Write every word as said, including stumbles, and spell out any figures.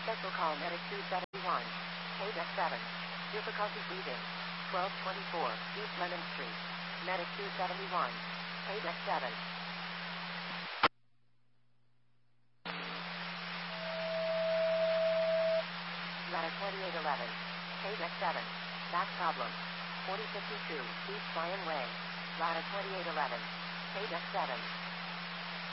Special call Medic two seventy-one. K-Deck seven. Difficulty breathing. twelve twenty-four East Lemon Street. Medic two seventy-one. K-Deck seven. Ladder twenty-eight eleven. K-Deck seven. Back problem. forty fifty-two East Bryan Way. Ladder twenty-eight eleven. K-Deck seven.